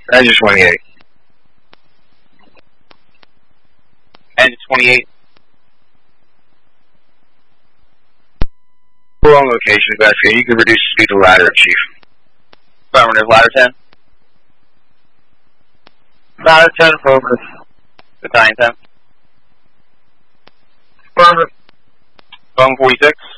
Engine 28. Engine 28. We're on location, Basket. You can reduce the speed of the ladder, Chief. Affirmative, ladder 10. Ladder 10, affirmative. Battalion 10. Affirmative. Phone 46.